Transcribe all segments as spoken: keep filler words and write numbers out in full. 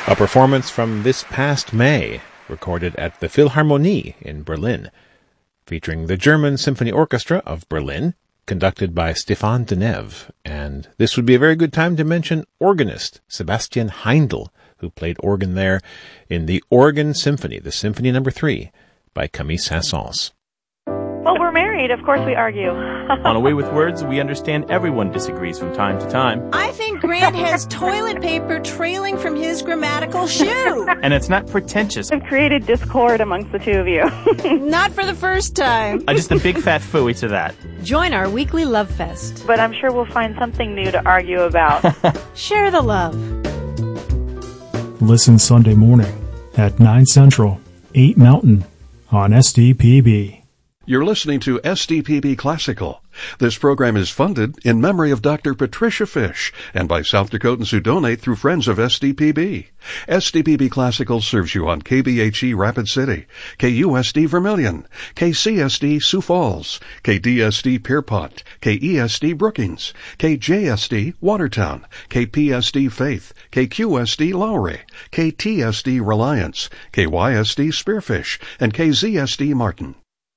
A performance from this past May, recorded at the Philharmonie in Berlin, featuring the German Symphony Orchestra of Berlin, conducted by Stefan Deneve. And this would be a very good time to mention organist Sebastian Heindl, who played organ there in the Organ Symphony, the Symphony Number Three, by Camille Saint-Saëns. Well, we're married. Of course we argue. On A Way with Words, we understand everyone disagrees from time to time. I think Grant has toilet paper trailing from his grammatical shoe. And it's not pretentious. I've created discord amongst the two of you. Not for the first time. Uh, just a big fat phooey to that. Join our weekly love fest. But I'm sure we'll find something new to argue about. Share the love. Listen Sunday morning at nine Central, eight Mountain on S D P B. You're listening to S D P B Classical. This program is funded in memory of Doctor Patricia Fish and by South Dakotans who donate through Friends of S D P B. S D P B Classical serves you on K B H E Rapid City, K U S D Vermilion, K C S D Sioux Falls, K D S D Pierpont, K E S D Brookings, K J S D Watertown, K P S D Faith, K Q S D Lowry, K T S D Reliance, K Y S D Spearfish, and K Z S D Martin.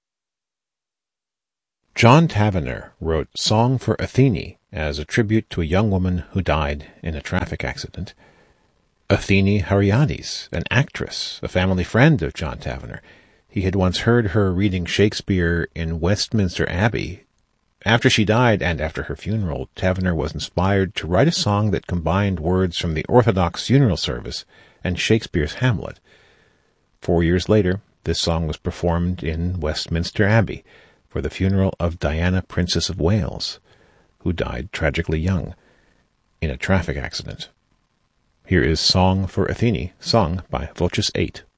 John Tavener wrote Song for Athene as a tribute to a young woman who died in a traffic accident. Athene Hariades, an actress, a family friend of John Tavener. He had once heard her reading Shakespeare in Westminster Abbey. After she died and after her funeral, Tavener was inspired to write a song that combined words from the Orthodox funeral service and Shakespeare's Hamlet. Four years later, this song was performed in Westminster Abbey for the funeral of Diana, Princess of Wales, who died tragically young in a traffic accident. Here is Song for Athene, sung by Voces eight.